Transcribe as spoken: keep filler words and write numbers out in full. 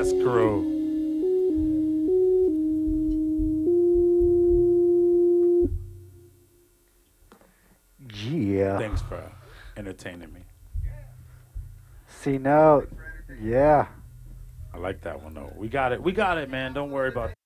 Podcast crew. Yeah. Thanks for entertaining me. C note. Yeah. I like that one though. We got it. We got it, man. Don't worry about